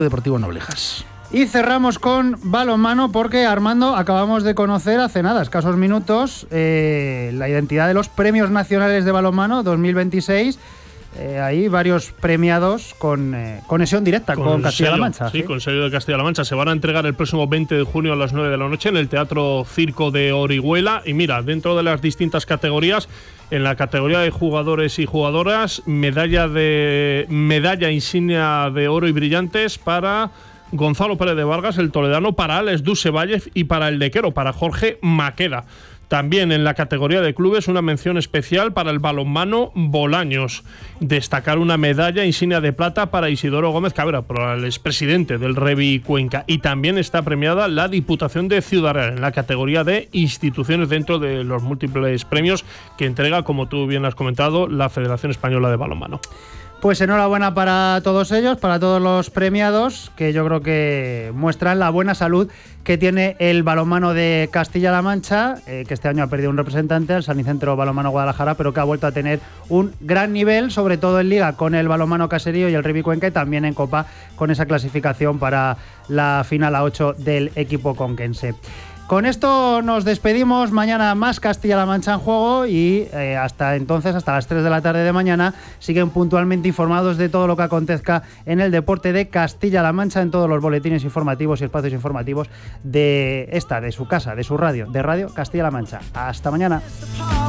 Deportivo Noblejas. Y cerramos con balonmano porque, Armando, acabamos de conocer hace nada, escasos minutos, la identidad de los Premios Nacionales de Balonmano 2026. Hay varios premiados con conexión directa con Castilla-La Mancha. Sí, con sello de Castilla-La Mancha. Se van a entregar el próximo 20 de junio a las 9 de la noche en el Teatro Circo de Orihuela. Y mira, dentro de las distintas categorías, en la categoría de jugadores y jugadoras, medalla insignia de oro y brillantes para Gonzalo Pérez de Vargas, el toledano, para Alex Dusevalles y para el Dequero, para Jorge Maqueda. También en la categoría de clubes una mención especial para el balonmano Bolaños. Destacar una medalla insignia de plata para Isidoro Gómez Cabrera, para el expresidente del Revi Cuenca. Y también está premiada la Diputación de Ciudad Real en la categoría de instituciones dentro de los múltiples premios que entrega, como tú bien has comentado, la Federación Española de Balonmano. Pues enhorabuena para todos ellos, para todos los premiados, que yo creo que muestran la buena salud que tiene el balonmano de Castilla-La Mancha, que este año ha perdido un representante, el Sanicentro Balonmano Guadalajara, pero que ha vuelto a tener un gran nivel, sobre todo en Liga con el balonmano Caserío y el Revi Cuenca, y también en Copa con esa clasificación para la final a 8 del equipo conquense. Con esto nos despedimos. Mañana más Castilla-La Mancha en juego y hasta entonces, hasta las 3 de la tarde de mañana, siguen puntualmente informados de todo lo que acontezca en el deporte de Castilla-La Mancha en todos los boletines informativos y espacios informativos de su casa, de su radio, de Radio Castilla-La Mancha. Hasta mañana.